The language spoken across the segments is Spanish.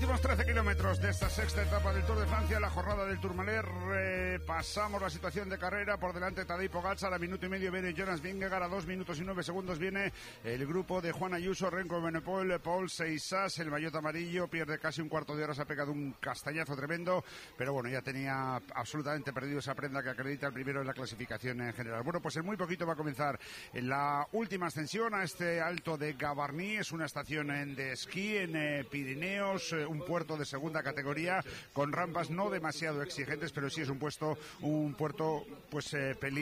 Últimos 13 kilómetros de esta sexta etapa del Tour de Francia, la jornada del Tourmalet. Pasamos la situación de carrera. Por delante Tadej Pogačar, a minuto y medio viene Jonas Vingegaard, a 2 minutos y 9 segundos viene el grupo de Juan Ayuso, Remco Evenepoel, Paul Seixas, el maillot amarillo, pierde casi un cuarto de hora, se ha pegado un castañazo tremendo, pero bueno, ya tenía absolutamente perdido esa prenda que acredita el primero en la clasificación en general. Bueno, pues en muy poquito va a comenzar la última ascensión a este alto de Gavarnie. Es una estación de esquí en Pirineos, un puerto de segunda categoría con rampas no demasiado exigentes, pero sí es un puerto pues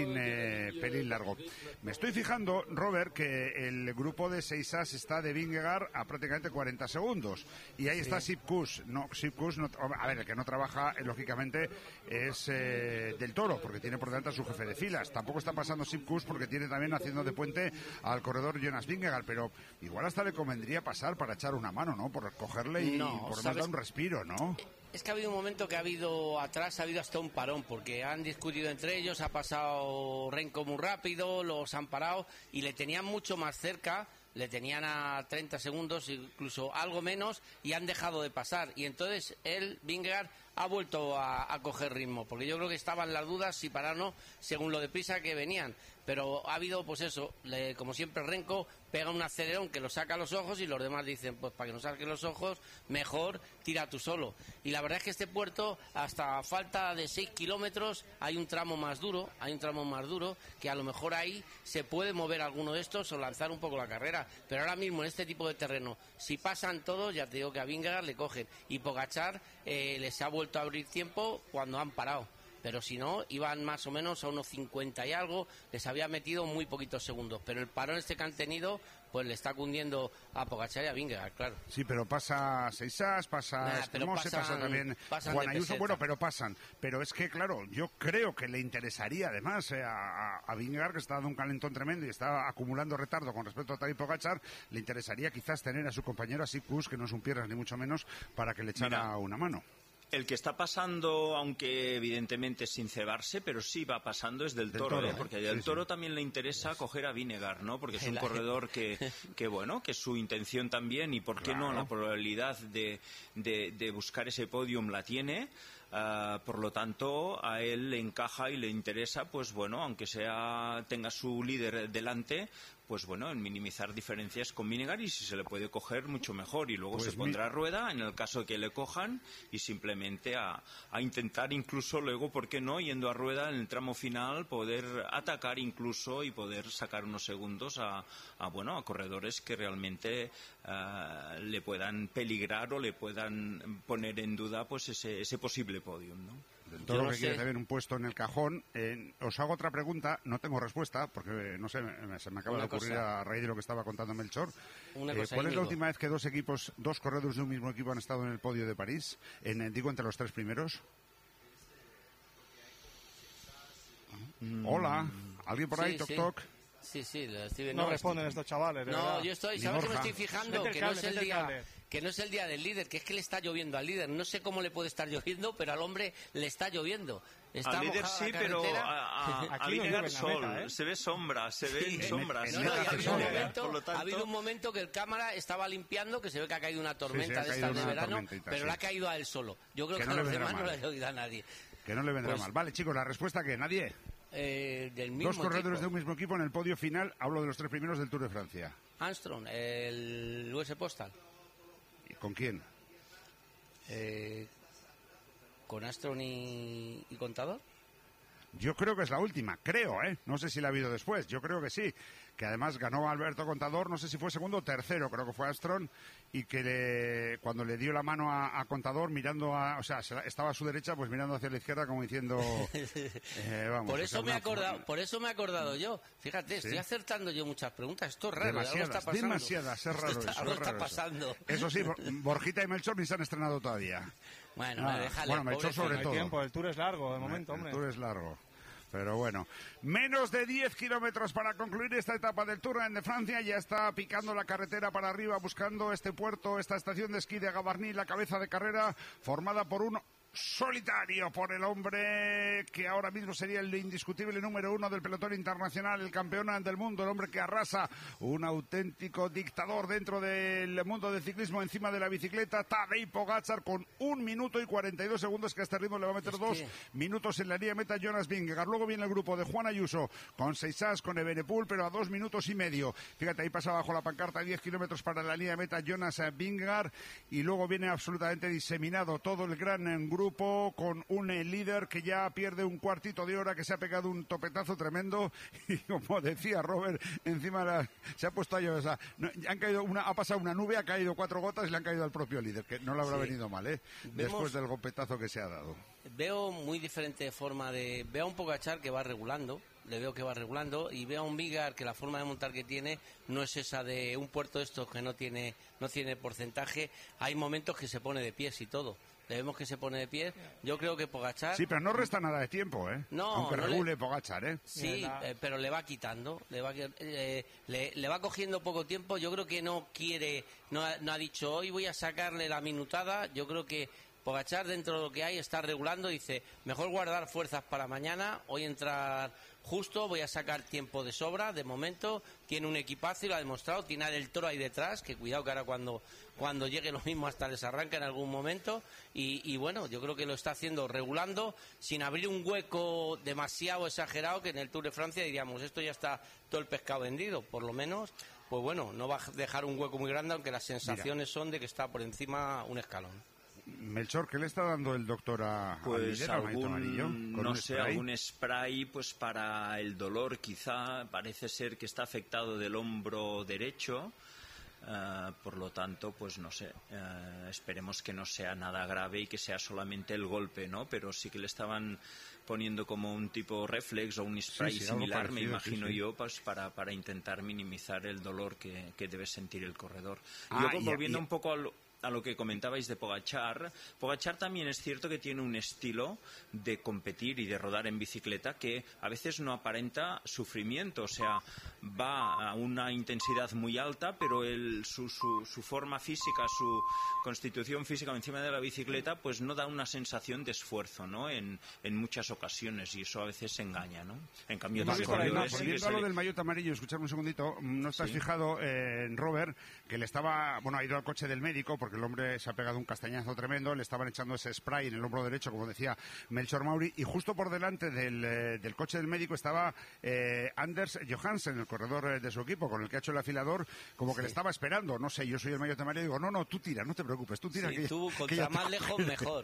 pelín largo. Me estoy fijando, Robert, que el grupo de Seixas está de Vingegaard a prácticamente 40 segundos y ahí está Sepp Kuss. Kuss no, a ver, el que no trabaja lógicamente es del Toro, porque tiene por delante a su jefe de filas. Tampoco está pasando Sepp Kuss porque tiene también haciendo de puente al corredor Jonas Vingegaard, pero igual hasta le convendría pasar para echar una mano, ¿no? Por cogerle y por dar un respiro, ¿no? Es que ha habido un momento que ha habido hasta un parón, porque han discutido entre ellos, ha pasado Remco muy rápido, los han parado y le tenían mucho más cerca, le tenían a 30 segundos, incluso algo menos, y han dejado de pasar. Y entonces Vingegaard ha vuelto a coger ritmo, porque yo creo que estaban las dudas si parar o no, según lo deprisa que venían. Pero ha habido, pues eso, como siempre Remco pega un acelerón que lo saca a los ojos y los demás dicen, pues para que no saques los ojos, mejor tira tú solo. Y la verdad es que este puerto, hasta falta de 6 kilómetros, hay un tramo más duro, que a lo mejor ahí se puede mover alguno de estos o lanzar un poco la carrera. Pero ahora mismo en este tipo de terreno, si pasan todos, ya te digo que a Vingegaard le cogen. Y Pogačar les ha vuelto a abrir tiempo cuando han parado. Pero si no, iban más o menos a unos 50 y algo, les había metido muy poquitos segundos. Pero el parón que han tenido, pues le está cundiendo a Pogačar y a Vingegaard, claro. Sí, pero pasa Seixas, pasa Esquemose, pasa también Juan Ayuso, bueno, pero pasan. Pero es que, claro, yo creo que le interesaría además a Vingegaard, que está dando un calentón tremendo y está acumulando retardo con respecto a Tadej Pogačar, le interesaría quizás tener a su compañero, a Sepp Kuss, que no es un piernas ni mucho menos, para que le echara una mano. El que está pasando, aunque evidentemente sin cebarse, pero sí va pasando, es del Toro, porque al Toro también le interesa coger a Vingegaard, ¿no? Porque es un corredor que bueno, que su intención también, y por qué no, la probabilidad de buscar ese podium la tiene. Por lo tanto, a él le encaja y le interesa, pues bueno, aunque tenga su líder delante, pues bueno, en minimizar diferencias con Vingegaard, y si se le puede coger, mucho mejor. Y luego se pondrá a rueda en el caso de que le cojan, y simplemente a intentar incluso luego, ¿por qué no?, yendo a rueda en el tramo final, poder atacar incluso y poder sacar unos segundos a corredores que realmente le puedan peligrar o le puedan poner en duda pues ese posible podium, ¿no? Del Toro, que quiere tener un puesto en el cajón. Os hago otra pregunta, no tengo respuesta, porque no sé, se me acaba de ocurrir a raíz de lo que estaba contando Melchor. ¿Cuál es la última vez que dos corredores de un mismo equipo han estado en el podio de París? Entre los tres primeros. Hola, ¿alguien por ahí? Sí. Toc. Sí, lo estoy viendo. No responden estos chavales. No, yo estoy, ¿sabes qué me estoy fijando? Que no es el día del líder, que es que le está lloviendo al líder. No sé cómo le puede estar lloviendo, pero al hombre le está lloviendo. Está al líder sí, pero a Vingegaard sol, se ve sombras, sombras. Ha habido un momento que el cámara estaba limpiando, que se ve que ha caído una tormenta de estas de verano, pero le ha caído a él solo. Yo creo que a los demás no le ha llovido a nadie. Que no le vendrá mal. Vale, chicos, la respuesta que nadie. Del mismo dos corredores equipo. de un mismo equipo en el podio final. Hablo de los tres primeros del Tour de Francia. Armstrong, el US Postal. ¿Y con quién? ¿Con Armstrong y Contador? Yo creo que es la última, no sé si la ha habido después, yo creo que sí, que además ganó Alberto Contador, no sé si fue segundo o tercero, creo que fue Armstrong, y que cuando le dio la mano a Contador, mirando estaba a su derecha, pues mirando hacia la izquierda como diciendo vamos. Por eso me he acordado yo, fíjate, estoy acertando yo muchas preguntas, esto es raro, demasiadas, es raro algo está pasando. Eso sí, Borjita y Melchor ni se han estrenado todavía. Bueno, déjale. Bueno, Melchor sobre todo. Tiempo, el Tour es largo de momento, hombre. El Tour es largo. Pero bueno, menos de 10 kilómetros para concluir esta etapa del Tour de Francia. Ya está picando la carretera para arriba, buscando este puerto, esta estación de esquí de Gavarnie, la cabeza de carrera, formada por un solitario por el hombre que ahora mismo sería el indiscutible número 1 del pelotón internacional, el campeón del mundo, el hombre que arrasa, un auténtico dictador dentro del mundo del ciclismo encima de la bicicleta, Tadej Pogačar, con 1 minuto y 42 segundos, que a este ritmo le va a meter 2 minutos en la línea meta Jonas Vingegaard. Luego viene el grupo de Juan Ayuso con Seixas, con Evenepoel, pero a 2 minutos y medio. Fíjate, ahí pasa bajo la pancarta 10 kilómetros para la línea meta Jonas Vingegaard, y luego viene absolutamente diseminado todo el gran grupo con un líder que ya pierde un cuartito de hora, que se ha pegado un topetazo tremendo y, como decía Robert, encima se ha puesto ha pasado una nube, ha caído 4 gotas y le han caído al propio líder, que no le habrá venido mal, después del golpetazo que se ha dado. Veo muy diferente forma de... Veo a un Pogačar que va regulando, le veo que va regulando, y veo a un Vingegaard que la forma de montar que tiene no es esa de un puerto de estos que no tiene porcentaje. Hay momentos que se pone de pies y todo. Le vemos que se pone de pie. Yo creo que Pogačar... Sí, pero no resta nada de tiempo, No, aunque regule Pogačar, Sí, pero le va quitando. Le va cogiendo poco tiempo. Yo creo que no quiere... No ha dicho, hoy voy a sacarle la minutada. Yo creo que Pogačar, dentro de lo que hay, está regulando. Dice, mejor guardar fuerzas para mañana. Hoy entrar justo, voy a sacar tiempo de sobra. De momento tiene un equipazo y lo ha demostrado. Tiene a Del Toro ahí detrás, que cuidado que ahora cuando llegue lo mismo hasta les arranca en algún momento. Y bueno, yo creo que lo está haciendo regulando, sin abrir un hueco demasiado exagerado, que en el Tour de Francia diríamos, esto ya está todo el pescado vendido. Por lo menos, pues bueno, no va a dejar un hueco muy grande, aunque las sensaciones son de que está por encima un escalón. Melchor, ¿qué le está dando el doctor a Pues algún spray pues para el dolor, quizá. Parece ser que está afectado del hombro derecho. Por lo tanto, pues no sé, esperemos que no sea nada grave y que sea solamente el golpe, ¿no? Pero sí que le estaban poniendo como un tipo reflex o un spray similar, parecido, me imagino yo, pues para intentar minimizar el dolor que debe sentir el corredor. Luego, volviendo un poco a lo que comentabais de Pogačar también es cierto que tiene un estilo de competir y de rodar en bicicleta que a veces no aparenta sufrimiento, o sea, va a una intensidad muy alta, pero su forma física, su constitución física encima de la bicicleta, pues no da una sensación de esfuerzo, ¿no? En muchas ocasiones, y eso a veces engaña, ¿no? En cambio, volviendo a lo del maillot amarillo, escuchadme un segundito, ¿no estás fijado en Robert, que le estaba, ha ido al coche del médico porque el hombre se ha pegado un castañazo tremendo, le estaban echando ese spray en el hombro derecho, como decía Melchor Mauri, y justo por delante del coche del médico estaba Anders Johansen, el corredor de su equipo, con el que ha hecho el afilador, como que le estaba esperando. No sé, yo soy el maillot amarillo y digo, no, tú tira, no te preocupes, tú tira. Sí, tú contra más lejos mejor,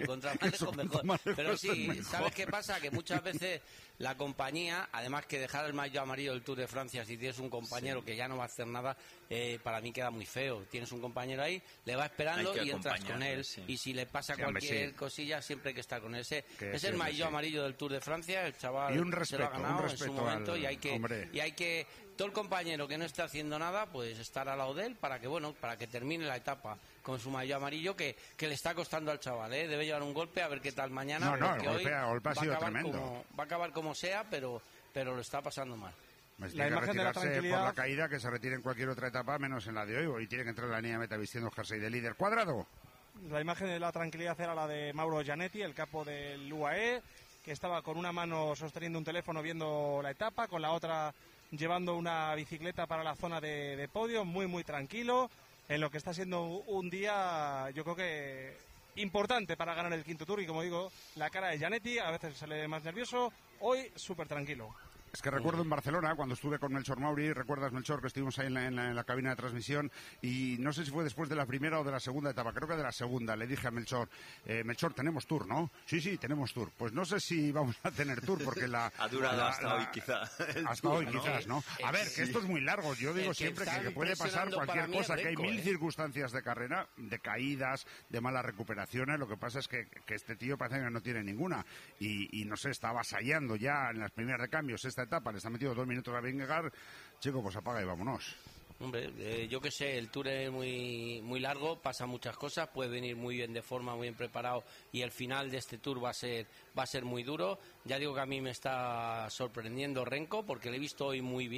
Pero sí, ¿sabes qué pasa? Que muchas veces la compañía, además que dejar el maillot amarillo del Tour de Francia, si tienes un compañero que ya no va a hacer nada, para mí queda muy feo. Tienes un compañero ahí, le va esperando y entras con él, y si le pasa cualquier cosilla, siempre hay que estar con él. Es el maillot amarillo del Tour de Francia, el chaval se lo ha ganado en su momento, y hay que todo el compañero que no esté haciendo nada, pues estar al lado de él para que termine la etapa con su maillot amarillo, que le está costando al chaval, debe llevar un golpe, a ver qué tal mañana, porque hoy golpe ha sido tremendo. Va a acabar como sea, pero lo está pasando mal. La imagen de la tranquilidad por la caída, que se retire en cualquier otra etapa menos en la de hoy, y tiene que entrar en la línea meta vistiendo el jersey de líder. Cuadrado. La imagen de la tranquilidad era la de Mauro Gianetti, el capo del UAE, que estaba con una mano sosteniendo un teléfono viendo la etapa, con la otra llevando una bicicleta para la zona de podio, muy muy tranquilo, en lo que está siendo un día, yo creo que importante para ganar el quinto Tour. Y como digo, la cara de Gianetti a veces se le ve más nervioso, hoy súper tranquilo. Es que recuerdo en Barcelona, cuando estuve con Melchor Mauri, recuerdas, Melchor, que estuvimos ahí en la cabina de transmisión, y no sé si fue después de la primera o de la segunda etapa, creo que de la segunda, le dije a Melchor, Melchor, tenemos Tour, ¿no? Sí, tenemos Tour. Pues no sé si vamos a tener Tour, porque ha durado hasta hoy, quizá. Hasta hoy, quizás, ¿no? A ver, que esto es muy largo. Yo digo siempre que puede pasar cualquier cosa, que hay 1000 circunstancias de carrera, de caídas, de malas recuperaciones. Lo que pasa es que este tío parece que no tiene ninguna. Y no sé, está avasallando ya en las primeras de cambios esta etapa, le está metido 2 minutos a Vingegaard. Chico, pues apaga y vámonos. Hombre, yo qué sé, el Tour es muy, muy largo, pasa muchas cosas, puede venir muy bien de forma, muy bien preparado, y el final de este Tour va a ser muy duro. Ya digo que a mí me está sorprendiendo Renko, porque le he visto hoy muy bien,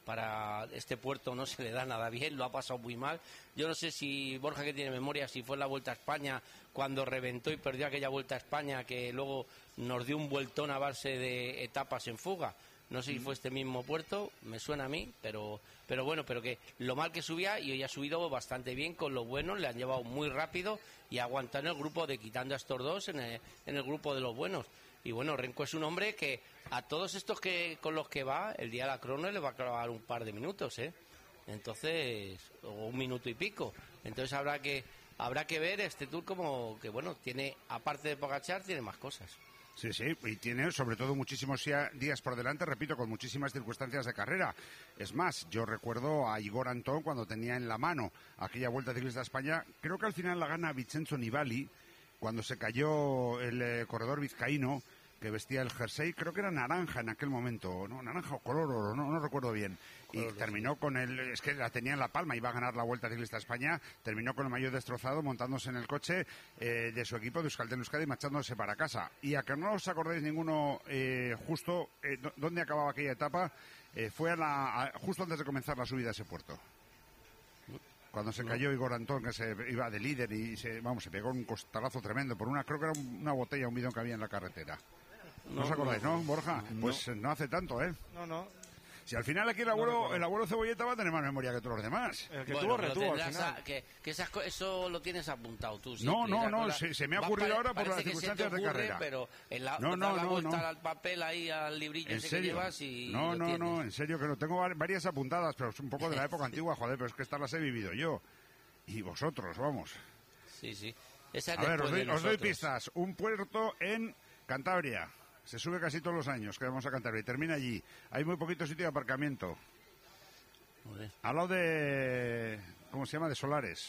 para este puerto no se le da nada bien, lo ha pasado muy mal. Yo no sé si Borja, que tiene memoria, si fue en la Vuelta a España cuando reventó y perdió aquella Vuelta a España, que luego nos dio un vueltón a base de etapas en fuga. No sé si fue este mismo puerto, me suena a mí, pero bueno, pero que lo mal que subía, y hoy ha subido bastante bien con los buenos, le han llevado muy rápido y aguantando el grupo, de quitando a estos dos en el grupo de los buenos. Y bueno, Renko es un hombre que a todos estos que con los que va, el día de la crono le va a clavar un par de minutos, entonces, o 1 minuto y pico. Entonces habrá que ver este Tour como que, bueno, tiene, aparte de Pogačar, tiene más cosas. Sí, y tiene sobre todo muchísimos días por delante, repito, con muchísimas circunstancias de carrera. Es más, yo recuerdo a Igor Antón cuando tenía en la mano aquella Vuelta Ciclista a España, creo que al final la gana Vincenzo Nibali, cuando se cayó el corredor vizcaíno, que vestía el jersey, creo que era naranja en aquel momento, ¿no? Naranja o color oro, no recuerdo bien. Y terminó con es que la tenía en la palma, iba a ganar la Vuelta Ciclista a España, terminó con el maillot destrozado, montándose en el coche de su equipo de Euskaltel Euskadi y marchándose para casa. Y a que no os acordáis ninguno justo dónde acababa aquella etapa, fue justo antes de comenzar la subida a ese puerto. Cuando se cayó Igor Antón, que se iba de líder y se pegó un costalazo tremendo por creo que era una botella, un bidón que había en la carretera. ¿No os acordáis, no, Borja? Pues no hace tanto, No. Si al final aquí el abuelo Cebolleta va a tener más memoria que todos los demás. El que tuvo retuvo al final. Eso lo tienes apuntado tú. No, se me ha ocurrido ahora por las circunstancias de carrera. Pero la vuelta al papel ahí, al librillo ese que llevas y No, en serio que no. Tengo varias apuntadas, pero es un poco de la época antigua, joder, pero es que estas las he vivido yo. Y vosotros, vamos. Sí. A ver, os doy pistas. Un puerto en Cantabria. Se sube casi todos los años que vamos a Cantabria y termina allí. Hay muy poquito sitio de aparcamiento. Joder. Al lado de... ¿Cómo se llama? De Solares.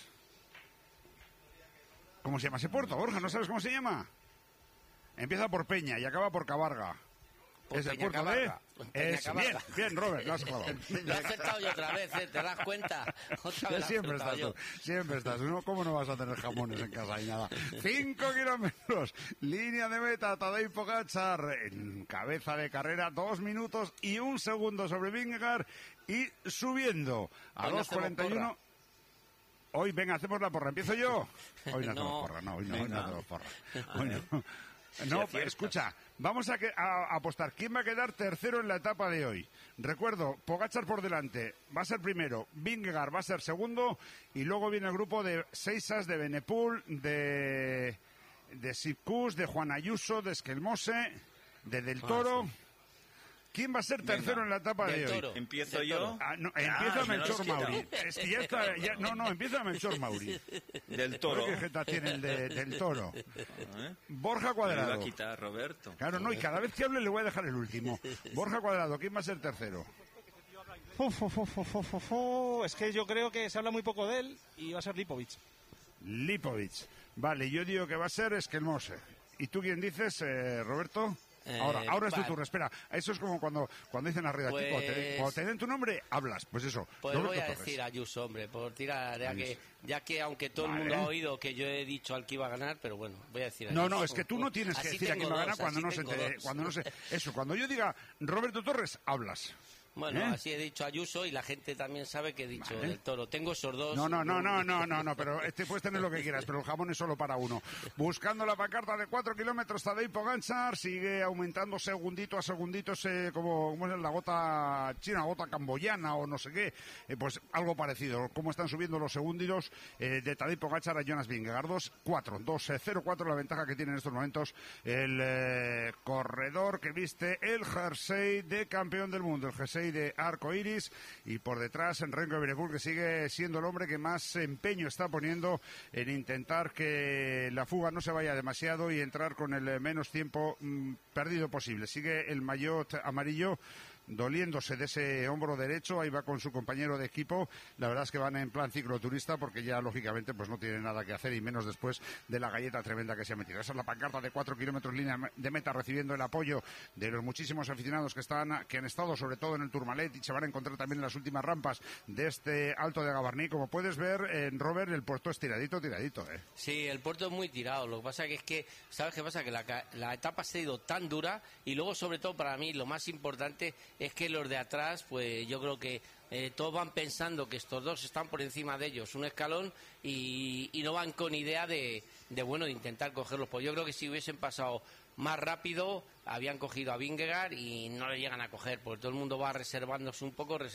¿Cómo se llama ese puerto, Borja? ¿No sabes cómo se llama? Empieza por Peña y acaba por Cabarga. Es el puerto de... Bien, Robert, lo has clavado. Lo he aceptado yo otra vez, ¿te das cuenta? Siempre estás. ¿Cómo no vas a tener jamones en casa y nada? 5 kilómetros, línea de meta, Tadej Pogačar en cabeza de carrera, 2 minutos y 1 segundo sobre Vingegaard y subiendo a 2:41. Hoy, venga, hacemos la porra. ¿Empiezo yo? Hoy no hacemos porra, hoy no hacemos porra. Hoy no. No, escucha, vamos a apostar. ¿Quién va a quedar tercero en la etapa de hoy? Recuerdo, Pogačar por delante, va a ser primero, Vingegaard va a ser segundo, y luego viene el grupo de Seisas, de Benepul, de Sipkus, de Juan Ayuso, de Esquelmose, de Del Toro. Sí. ¿Quién va a ser tercero en la etapa de hoy? ¿Empiezo yo? Empieza Melchor Mauri. Es que ya está... empieza Melchor Mauri. Del Toro. ¿Qué jeta tiene el Del Toro? Borja Cuadrado. Me iba a quitar Roberto. Claro, no, y cada vez que hable le voy a dejar el último. Borja Cuadrado, ¿quién va a ser tercero? Es que yo creo que se habla muy poco de él y va a ser Lipovic. Vale, yo digo que va a ser Esquelmose. ¿Y tú quién dices, Roberto? Ahora es tu turno, espera. Eso es como cuando dicen arriba, cuando te den tu nombre, hablas. Pues eso. Pues voy a decir a Ayuso, hombre, por tirar, ya que aunque todo el mundo ha oído que yo he dicho al que iba a ganar, pero bueno, voy a decir a Ayuso. No, es que tú no tienes que decir a quién va a ganar cuando no se... Eso, cuando yo diga Roberto Torres, hablas. Bueno, así he dicho Ayuso y la gente también sabe que he dicho Del Toro. Tengo esos dos. No, pero puedes tener lo que quieras, pero el jamón es solo para uno. Buscando la pancarta de 4 kilómetros, Tadej Pogačar sigue aumentando segundito a segundito, como es la gota china, gota camboyana o no sé qué, pues algo parecido, como están subiendo los segundos de Tadej Pogačar a Jonas Vingegaard, 2-4 la ventaja que tiene en estos momentos el corredor que viste el jersey de campeón del mundo, el jersey de arco iris, y por detrás en Renko Evenepoel, que sigue siendo el hombre que más empeño está poniendo en intentar que la fuga no se vaya demasiado y entrar con el menos tiempo perdido posible. Sigue el maillot amarillo doliéndose de ese hombro derecho, ahí va con su compañero de equipo. La verdad es que van en plan cicloturista porque ya lógicamente pues no tiene nada que hacer, y menos después de la galleta tremenda que se ha metido. Esa es la pancarta de 4 kilómetros línea de meta, recibiendo el apoyo de los muchísimos aficionados que han estado sobre todo en el Tourmalet y se van a encontrar también en las últimas rampas de este Alto de Gavarní. Como puedes ver, en Robert, el puerto es tiradito. Sí, el puerto es muy tirado. Lo que pasa es que ¿sabes qué pasa? Que la etapa ha sido tan dura, y luego sobre todo para mí lo más importante es que los de atrás, pues yo creo que todos van pensando que estos dos están por encima de ellos un escalón y no van con idea de intentar cogerlos. Pues yo creo que si hubiesen pasado más rápido, habían cogido a Vingegaard y no le llegan a coger, porque todo el mundo va reservándose,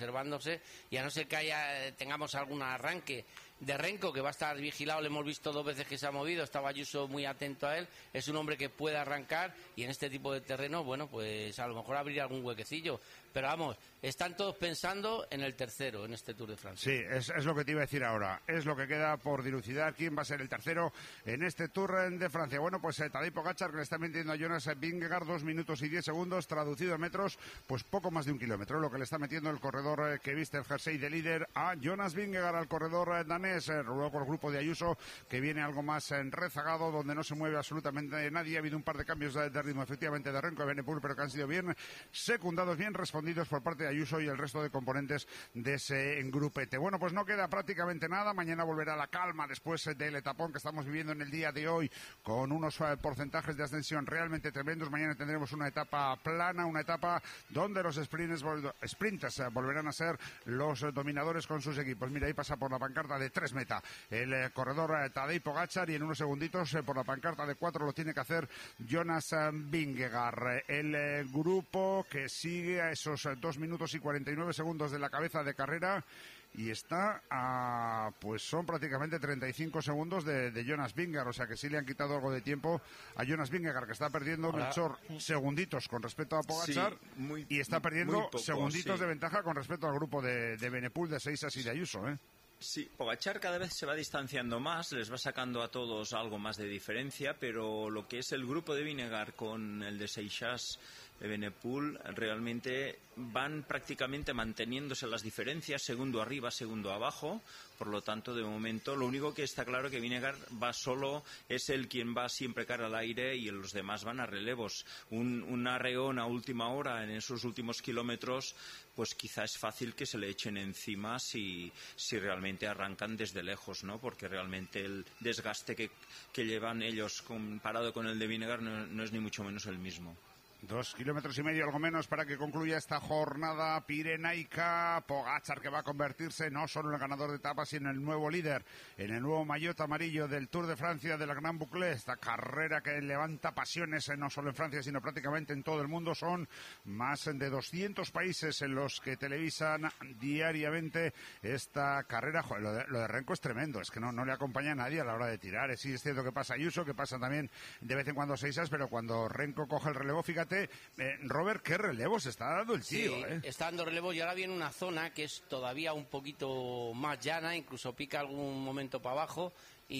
y a no ser que tengamos algún arranque de Renko, que va a estar vigilado, le hemos visto 2 veces que se ha movido, estaba Ayuso muy atento a él, es un hombre que puede arrancar y en este tipo de terreno, bueno, pues a lo mejor abrir algún huequecillo, pero vamos, están todos pensando en el tercero en este Tour de Francia. Sí, es lo que te iba a decir ahora, es lo que queda por dilucidar quién va a ser el tercero en este Tour de Francia. Bueno, pues Tadej Pogačar, que le está metiendo a Jonas Vingegaard 2 minutos y 10 segundos, traducido en metros, pues poco más de 1 kilómetro, lo que le está metiendo el corredor que viste el jersey de líder a Jonas Vingegaard, al corredor danés. Luego el grupo de Ayuso, que viene algo más rezagado, donde no se mueve absolutamente nadie. Ha habido un par de cambios de ritmo, efectivamente, de Renko y Evenepoel, pero que han sido bien secundados, bien respondidos por parte de Ayuso y el resto de componentes de ese grupete. Bueno, pues no queda prácticamente nada. Mañana volverá la calma después del etapón que estamos viviendo en el día de hoy, con unos porcentajes de ascensión realmente tremendos. Mañana tendremos una etapa plana, una etapa donde los sprinters volverán a ser los dominadores con sus equipos. Mira, ahí pasa por la pancarta de 3 meta el corredor Tadej Pogačar, y en unos segunditos por la pancarta de 4 lo tiene que hacer Jonas Vingegaard. El grupo que sigue a esos 2 minutos y 49 segundos de la cabeza de carrera y está a, pues son prácticamente 35 segundos de Jonas Vingegaard, o sea que sí le han quitado algo de tiempo a Jonas Vingegaard, que está perdiendo segunditos con respecto a Pogačar, sí, y está perdiendo poco, segunditos de ventaja con respecto al grupo de Evenepoel, de Seixas y de Ayuso, Sí, Pogačar cada vez se va distanciando más, les va sacando a todos algo más de diferencia, pero lo que es el grupo de Vingegaard con el de Seixas, Evenepoel, realmente van prácticamente manteniéndose las diferencias, segundo arriba, segundo abajo. Por lo tanto, de momento, lo único que está claro que Vingegaard va solo, es él quien va siempre cara al aire y los demás van a relevos. Un arreón a última hora en esos últimos kilómetros, pues quizá es fácil que se le echen encima si realmente arrancan desde lejos, ¿no? Porque realmente el desgaste que llevan ellos comparado con el de Vingegaard no es ni mucho menos el mismo. 2,5 kilómetros, algo menos, para que concluya esta jornada pirenaica. Pogačar, que va a convertirse no solo en el ganador de etapas, sino en el nuevo líder, en el nuevo maillot amarillo del Tour de Francia, de la Grand Boucle. Esta carrera que levanta pasiones no solo en Francia, sino prácticamente en todo el mundo. Son más de 200 países en los que televisan diariamente esta carrera. Joder, lo de Renko es tremendo, es que no le acompaña a nadie a la hora de tirar. Sí, es cierto que pasa Ayuso, que pasa también de vez en cuando Seixas, pero cuando Renko coge el relevo, fíjate, Robert, qué relevo se está dando el tío. Sí, está dando relevo, y ahora viene una zona que es todavía un poquito más llana, incluso pica algún momento para abajo,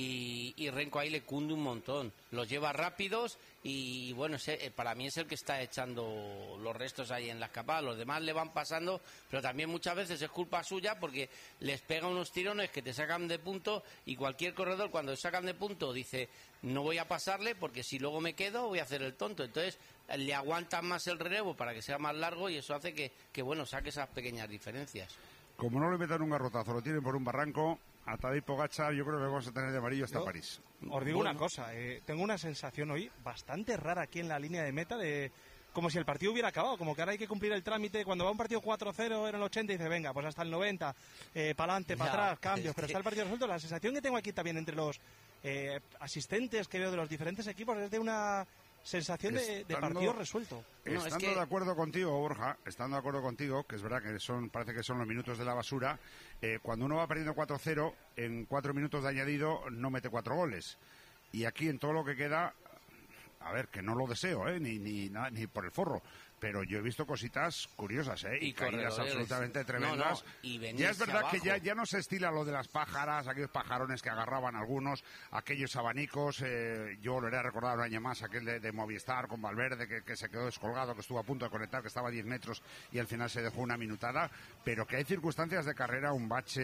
y Renko ahí le cunde un montón. Los lleva rápidos y bueno, para mí es el que está echando los restos ahí en la escapada. Los demás le van pasando, pero también muchas veces es culpa suya porque les pega unos tirones que te sacan de punto, y cualquier corredor cuando sacan de punto dice no voy a pasarle porque si luego me quedo voy a hacer el tonto. Entonces le aguantan más el relevo para que sea más largo, y eso hace que bueno, saque esas pequeñas diferencias. Como no le metan un garrotazo, lo tienen por un barranco, a Tadej Pogačar yo creo que vamos a tener de amarillo hasta París. Os digo una cosa, tengo una sensación hoy bastante rara aquí en la línea de meta, de como si el partido hubiera acabado, como que ahora hay que cumplir el trámite. Cuando va un partido 4-0 en el 80 y dice venga, pues hasta el 90, para adelante, para atrás, cambios, pero está el partido resuelto. La sensación que tengo aquí también entre los asistentes que veo de los diferentes equipos es de una sensación de partido resuelto. Estando de acuerdo contigo, Borja, estando de acuerdo contigo, que es verdad que parece que son los minutos de la basura, cuando uno va perdiendo 4-0, en 4 minutos de añadido no mete 4 goles. Y aquí en todo lo que queda, a ver, que no lo deseo, ni por el forro, pero yo he visto cositas curiosas, y caídas absolutamente tremendas. Ya es verdad abajo, que ya no se estila lo de las pájaras, aquellos pajarones que agarraban algunos, aquellos abanicos. Yo volveré a recordar un año más aquel de Movistar con Valverde, que se quedó descolgado, que estuvo a punto de conectar, que estaba a 10 metros y al final se dejó una minutada. Pero que hay circunstancias de carrera, un bache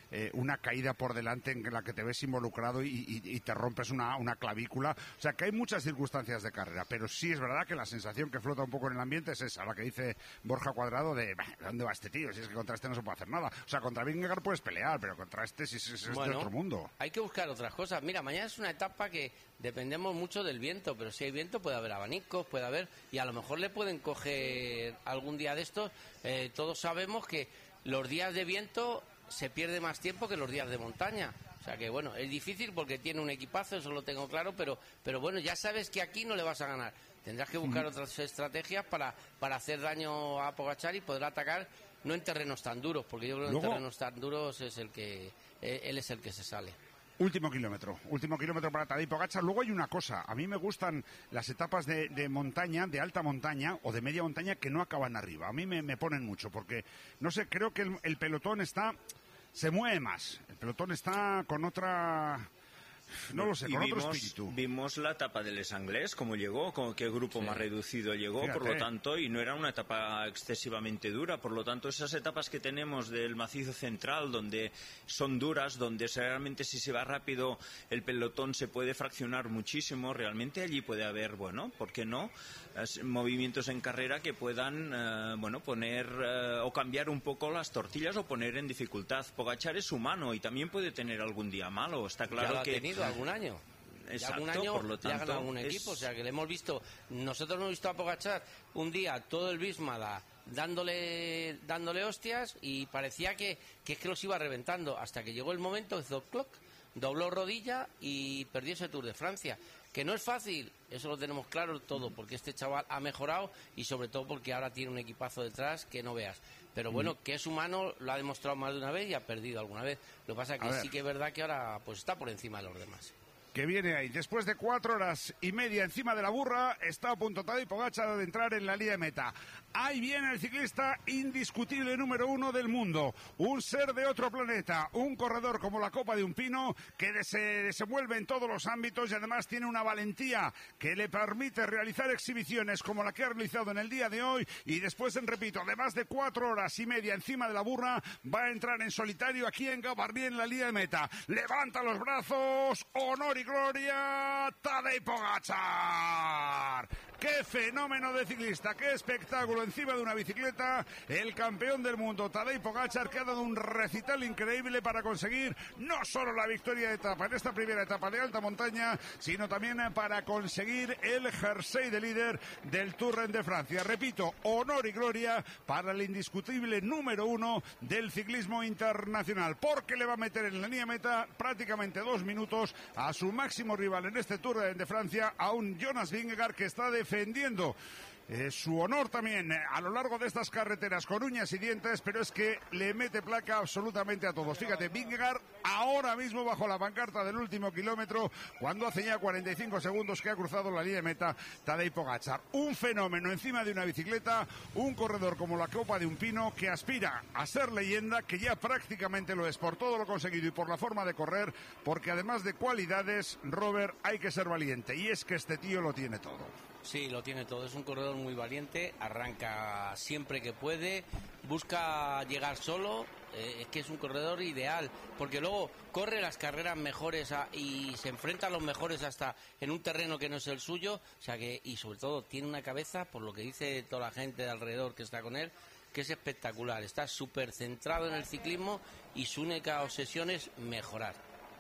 una caída por delante en la que te ves involucrado y te rompes una clavícula. O sea, que hay muchas circunstancias de carrera, pero sí es verdad que la sensación que flota un poco en el ambiente es esa, la que dice Borja Cuadrado de ¿dónde va este tío? Si es que contra este no se puede hacer nada. O sea, contra Vingegaard puedes pelear, pero contra este sí es de otro mundo. Hay que buscar otras cosas. Mira, mañana es una etapa que dependemos mucho del viento, pero si hay viento puede haber abanicos, puede haber, y a lo mejor le pueden coger algún día de estos. Todos sabemos que los días de viento se pierde más tiempo que los días de montaña. O sea que bueno, es difícil porque tiene un equipazo, eso lo tengo claro, pero bueno, ya sabes que aquí no le vas a ganar. Tendrás que buscar otras estrategias para hacer daño a Pogačar y poder atacar, no en terrenos tan duros, porque yo creo que en terrenos tan duros es él es el que se sale. Último kilómetro para Tadej Pogačar. Luego hay una cosa, a mí me gustan las etapas de montaña, de alta montaña o de media montaña que no acaban arriba. A mí me ponen mucho porque, no sé, creo que el pelotón se mueve más. El pelotón está con otra... No lo sé, con otro espíritu. Vimos la etapa del Les Anglés, cómo llegó, con qué grupo más reducido llegó, fíjate. Por lo tanto, y no era una etapa excesivamente dura, por lo tanto, esas etapas que tenemos del macizo central, donde son duras, donde realmente si se va rápido el pelotón se puede fraccionar muchísimo, realmente allí puede haber, bueno, ¿por qué no?, movimientos en carrera que puedan, poner o cambiar un poco las tortillas o poner en dificultad. Pogačar es humano y también puede tener algún día malo, está claro ya que... Ha tenido algún año. Exacto, algún año por lo tanto, le ha ganado algún equipo, o sea que le hemos visto, nosotros hemos visto a Pogačar un día todo el Bismada dándole hostias y parecía que es que los iba reventando, hasta que llegó el momento, hizo cloc, dobló rodilla y perdió ese Tour de Francia. Que no es fácil, eso lo tenemos claro todo, porque este chaval ha mejorado y sobre todo porque ahora tiene un equipazo detrás que no veas. Pero bueno, que es humano, lo ha demostrado más de una vez y ha perdido alguna vez. Lo que pasa es que sí que es verdad que ahora pues está por encima de los demás. Que viene ahí, después de 4 horas y media encima de la burra, está a punto Tadej Pogačar de entrar en la línea de meta. Ahí viene el ciclista indiscutible número 1 del mundo, un ser de otro planeta, un corredor como la copa de un pino que se desenvuelve en todos los ámbitos y además tiene una valentía que le permite realizar exhibiciones como la que ha realizado en el día de hoy y después, repito, de más de 4 horas y media encima de la burra, va a entrar en solitario aquí en Gavarnie en la línea de meta. Levanta los brazos, honor y gloria, Tadej Pogačar. ¡Qué fenómeno de ciclista! ¡Qué espectáculo encima de una bicicleta! El campeón del mundo, Tadej Pogačar, que ha dado un recital increíble para conseguir no solo la victoria de etapa en esta primera etapa de alta montaña, sino también para conseguir el jersey de líder del Tour de Francia. Repito, honor y gloria para el indiscutible número 1 del ciclismo internacional, porque le va a meter en la línea meta prácticamente 2 minutos a su máximo rival en este Tour de Francia, a un Jonas Vingegaard que está defendiendo su honor también a lo largo de estas carreteras con uñas y dientes, pero es que le mete placa absolutamente a todos. Fíjate, Vingegaard ahora mismo bajo la pancarta del último kilómetro, cuando hace ya 45 segundos que ha cruzado la línea de meta Tadej Pogačar. Un fenómeno encima de una bicicleta, un corredor como la copa de un pino que aspira a ser leyenda, que ya prácticamente lo es por todo lo conseguido y por la forma de correr, porque además de cualidades, Robert, hay que ser valiente, y es que este tío lo tiene todo. Sí, lo tiene todo, es un corredor muy valiente, arranca siempre que puede, busca llegar solo, es que es un corredor ideal, porque luego corre las carreras mejores y se enfrenta a los mejores hasta en un terreno que no es el suyo, o sea que, y sobre todo tiene una cabeza, por lo que dice toda la gente de alrededor que está con él, que es espectacular, está súper centrado en el ciclismo y su única obsesión es mejorar.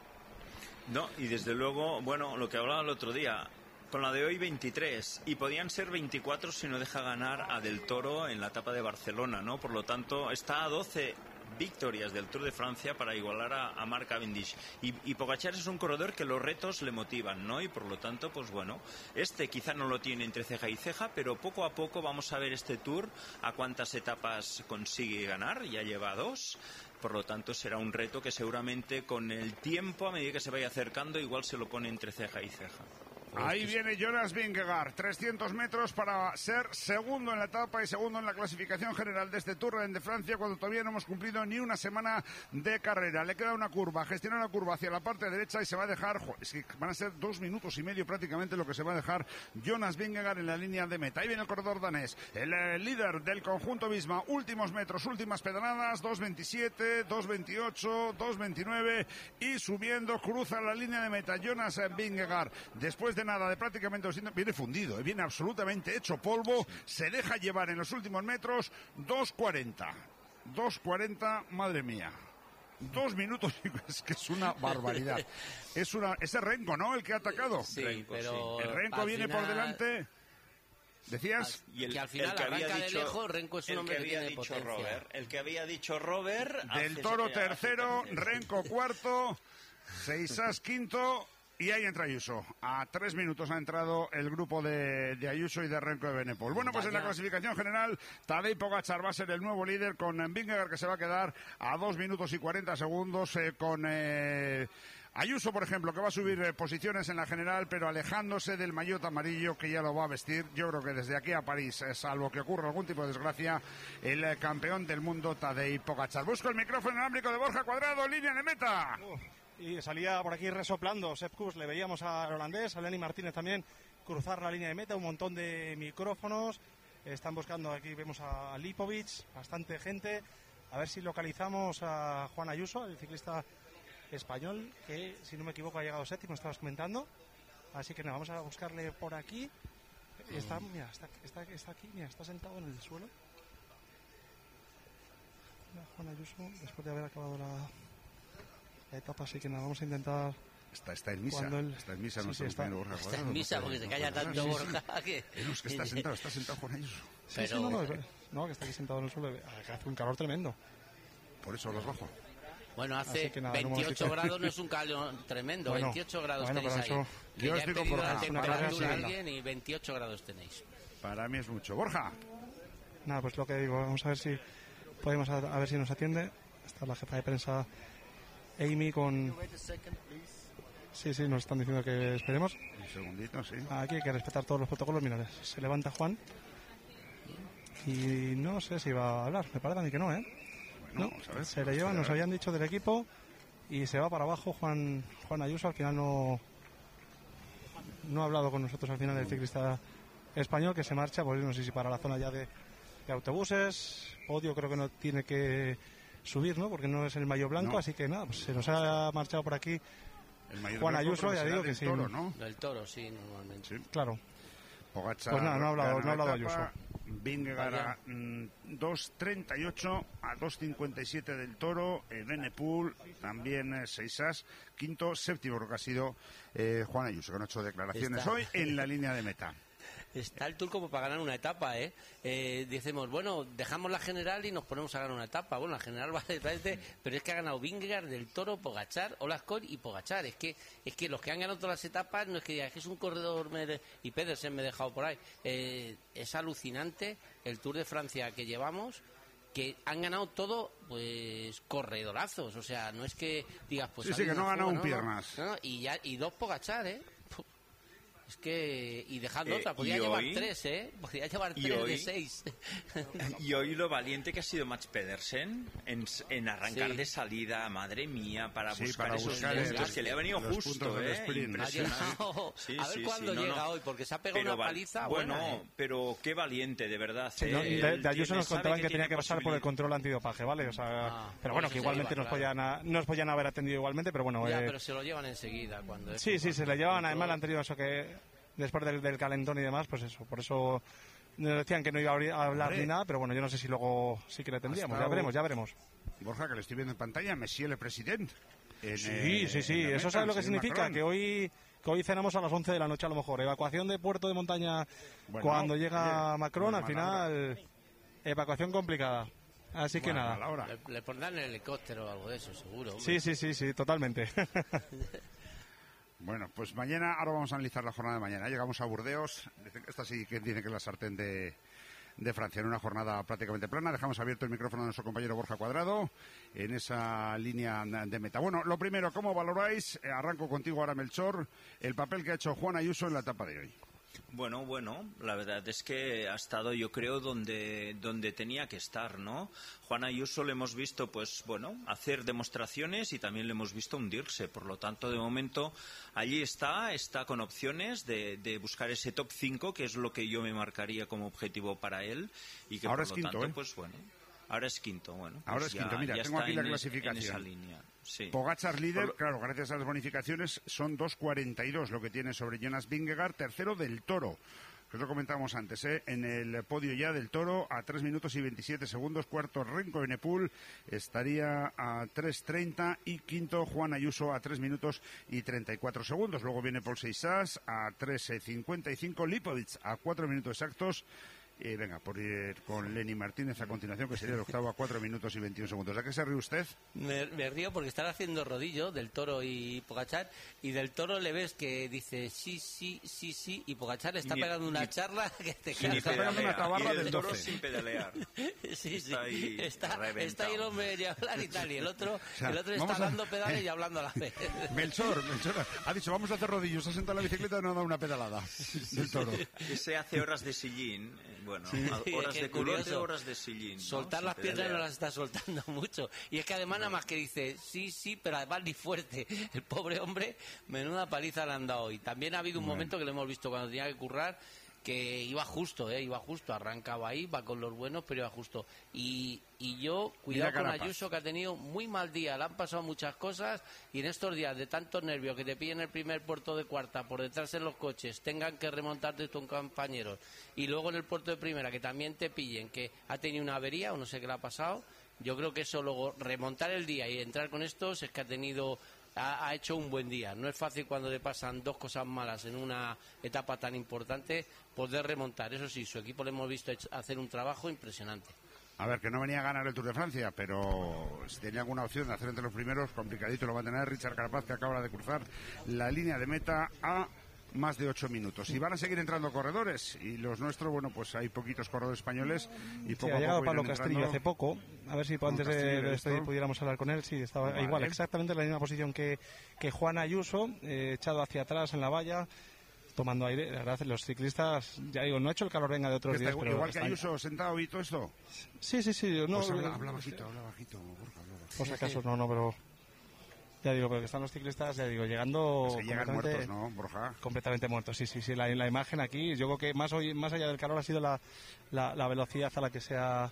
No, y desde luego, bueno, lo que hablaba el otro día, con la de hoy 23, y podían ser 24 si no deja ganar a Del Toro en la etapa de Barcelona, ¿no? Por lo tanto, está a 12 victorias del Tour de Francia para igualar a Mark Cavendish. Y Pogačar es un corredor que los retos le motivan, ¿no? Y por lo tanto, pues bueno, quizá no lo tiene entre ceja y ceja, pero poco a poco vamos a ver este Tour a cuántas etapas consigue ganar, ya lleva 2. Por lo tanto, será un reto que seguramente con el tiempo, a medida que se vaya acercando, igual se lo pone entre ceja y ceja. Ahí viene Jonas Vingegaard, 300 metros para ser segundo en la etapa y segundo en la clasificación general de este Tour de Francia, cuando todavía no hemos cumplido ni una semana de carrera. Le queda una curva, gestiona la curva hacia la parte derecha y se va a dejar, es que van a ser 2 minutos y medio prácticamente lo que se va a dejar Jonas Vingegaard en la línea de meta. Ahí viene el corredor danés, el líder del conjunto Visma, últimos metros, últimas pedaladas, 2.27, 2.28, 2.29 y subiendo, cruza la línea de meta Jonas Vingegaard. Después de nada, de prácticamente viene fundido, viene absolutamente hecho polvo, se deja llevar en los últimos metros, 2.40, madre mía. 2 minutos, es que es una barbaridad. Ese Renko, ¿no? El que ha atacado. Sí, Renko, pero el Renko viene final, por delante. ¿Decías? Y que al final arranca de lejos, Renko es un hombre que tiene potencia. El que había dicho Robert... Del Toro tercero, Renko cuarto, Seisas quinto... Y ahí entra Ayuso. A 3 minutos ha entrado el grupo de Ayuso y de Renko de Benepol. Bueno, pues en la clasificación general, Tadej Pogačar va a ser el nuevo líder, con Vingegaard, que se va a quedar a 2 minutos y 40 segundos, con Ayuso, por ejemplo, que va a subir posiciones en la general, pero alejándose del maillot amarillo, que ya lo va a vestir. Yo creo que desde aquí a París, salvo que ocurra algún tipo de desgracia, el campeón del mundo, Tadej Pogačar. Busco el micrófono inalámbrico de Borja Cuadrado, línea de meta. Y salía por aquí resoplando Sepp Kuss, le veíamos al holandés, a Lenny Martínez también, cruzar la línea de meta, un montón de micrófonos, están buscando, aquí vemos a Lipovic, bastante gente, a ver si localizamos a Juan Ayuso, el ciclista español, que si no me equivoco ha llegado séptimo, estabas comentando, así que nada, vamos a buscarle por aquí, está, mira, está aquí, mira, está sentado en el suelo, Juan Ayuso, después de haber acabado la etapa, así que nada, vamos a intentar. Está en misa, está en misa, sí, nuestro compañero Borja Cuadrado. Está en misa porque se calla tanto Borja. Que... Es que está sentado Juan Ayuso. Pero... no, que está aquí sentado en el suelo, que hace un calor tremendo. Por eso los bajo. Bueno, hace nada, 28 grados, no es un calor tremendo, bueno, 28 grados tenéis ahí. Eso... Yo ya he pedido la temperatura a sí, alguien y 28 grados tenéis. Para mí es mucho. Borja. Nada, pues lo que digo, vamos a ver si podemos, a ver si nos atiende. Está la jefa de prensa Amy con... Sí, nos están diciendo que esperemos. Un segundito, sí. Aquí hay que respetar todos los protocolos. Mira, se levanta Juan. Y no sé si va a hablar. Me parece a mí que no, ¿eh? Bueno, no, se le lleva, nos habían dicho del equipo. Y se va para abajo Juan Ayuso. Al final no ha hablado con nosotros al final el ciclista español, que se marcha, pues no sé si para la zona ya de autobuses. Podio creo que no tiene que subir, ¿no? Porque no es el maillot blanco, así que nada, pues se nos ha marchado por aquí Juan Ayuso, ya digo que sí. Toro, ¿no? Del Toro, sí, normalmente. Sí. Claro. Pogačar, pues nada, no ha hablado Ayuso. Vingegaard a 2.38 a 2.57 del Toro, Benepul, también Seisas, quinto, séptimo, creo que ha sido Juan Ayuso, que no ha hecho declaraciones hoy en la línea de meta. Está el Tour como para ganar una etapa, ¿eh? Decimos, bueno, dejamos la general y nos ponemos a ganar una etapa. Bueno, la general va detrás de... Pero es que ha ganado Vingegaard, del Toro, Pogačar, Olascoy y Pogačar. Es que los que han ganado todas las etapas no es que digas que es un corredor... Y Pedersen me he dejado por ahí. Es alucinante el Tour de Francia que llevamos, que han ganado todo, pues, corredorazos. O sea, no es que digas, pues... Sí, que no ha ganado un piernas. No, y 2 Pogačar, ¿eh? Es que... Y dejando otra, podría llevar 3, ¿eh? Podría llevar 3 de 6. Y hoy lo valiente que ha sido Mats Pedersen en arrancar de salida, madre mía, para buscar esos puntos, que le ha venido justo, ¿eh? Impresionante. A ver cuándo llega hoy, porque se ha pegado una paliza. Bueno, pero qué valiente, de verdad. Sí, de Ayuso nos contaban que tenía que pasar por el control antidopaje, ¿vale? O sea, pero bueno, que igualmente nos podían haber atendido igualmente, pero bueno... Ya, pero se lo llevan enseguida. Sí, se le llevan, además le han tenido eso que... Después del calentón y demás, pues eso, por eso nos decían que no iba a hablar ni nada, pero bueno, yo no sé si luego sí que le tendríamos, ya veremos. Borja, que le estoy viendo en pantalla, Monsieur le President. Sí, eso sabe lo que significa, que hoy cenamos a las 11 de la noche a lo mejor, evacuación de puerto de montaña cuando llega Macron, al final, evacuación complicada. Así que nada. Le pondrán el helicóptero o algo de eso, seguro. Hombre. Sí, totalmente. Bueno, pues mañana, ahora vamos a analizar la jornada de mañana. Llegamos a Burdeos, esta sí que tiene que es la sartén de de Francia. En una jornada prácticamente plana, dejamos abierto el micrófono de nuestro compañero Borja Cuadrado en esa línea de meta. Bueno, lo primero, ¿cómo valoráis? Arranco contigo ahora, Melchor, el papel que ha hecho Juan Ayuso en la etapa de hoy. Bueno, la verdad es que ha estado, yo creo, donde tenía que estar, ¿no? Juan Ayuso le hemos visto, pues, bueno, hacer demostraciones y también le hemos visto hundirse. Por lo tanto, de momento, allí está con opciones de buscar ese top 5, que es lo que yo me marcaría como objetivo para él. Y que ahora por es lo quinto, tanto, pues, bueno... Ahora es quinto, bueno. Ahora pues es quinto, mira, tengo aquí la clasificación. En esa línea, sí. Pogačar líder, claro, gracias a las bonificaciones, son 2.42 lo que tiene sobre Jonas Vingegaard, tercero del Toro. Que os lo comentábamos antes, en el podio ya del Toro a 3 minutos y 27 segundos, cuarto Renko Evenepoel estaría a 3.30 y quinto Juan Ayuso a 3 minutos y 34 segundos. Luego viene Paul Seixas a 3.55, Lipovic a 4 minutos exactos. Venga, por ir con Lenny Martínez a continuación, que sería el octavo a 4 minutos y 21 segundos. ¿A qué se ríe usted? Me río porque están haciendo rodillo del Toro y Pogačar, y del Toro le ves que dice sí, y Pogačar le está pegando una charla que te quedas. Está pegando una tabarra del Toro sin pedalear. Sí. Está ahí el hombre y hablar y tal, y el otro está dando pedales y hablando a la vez. Melchor ha dicho, vamos a hacer rodillos, se ha sentado en la bicicleta y no ha dado una pedalada del Toro. Que se hace horas de sillín. Bueno, horas de culote, horas de sillín, ¿no? Soltar las piernas no las está soltando mucho. Y es que además nada más que dice sí, pero además ni fuerte. El pobre hombre, menuda paliza le han dado. Y también ha habido un momento que lo hemos visto cuando tenía que currar, que iba justo, arrancaba ahí, va con los buenos, pero iba justo. Y yo, cuidado con Ayuso, que ha tenido muy mal día, le han pasado muchas cosas, y en estos días de tantos nervios, que te pillen el primer puerto de cuarta, por detrás en los coches, tengan que remontarte tus compañeros, y luego en el puerto de primera, que también te pillen, que ha tenido una avería, o no sé qué le ha pasado, yo creo que eso luego, remontar el día y entrar con estos, es que ha hecho un buen día. No es fácil cuando te pasan dos cosas malas en una etapa tan importante poder remontar. Eso sí, su equipo le hemos visto hacer un trabajo impresionante. A ver, que no venía a ganar el Tour de Francia, pero si tenía alguna opción de hacer entre los primeros, complicadito lo va a tener Richard Carapaz, que acaba de cruzar la línea de meta a más de 8 minutos. Y van a seguir entrando corredores, y los nuestros, bueno, pues hay poquitos corredores españoles y poco ha llegado a poco Pablo Castillo hace poco, a ver si antes de esto pudiéramos hablar con él. Sí, estaba igual, exactamente en la misma posición que Juan Ayuso, echado hacia atrás en la valla, tomando aire. La verdad, los ciclistas, ya digo, no ha hecho el calor venga de otros días, pero igual que Ayuso sentado y todo esto. Sí, no, pues habla bajito, Borja, por si acaso no, pero ya digo, pero que están los ciclistas, ya digo, llegando llegan muertos, ¿no, Borja? Completamente muertos, sí, la imagen aquí, yo creo que más allá del calor ha sido la velocidad a la que se ha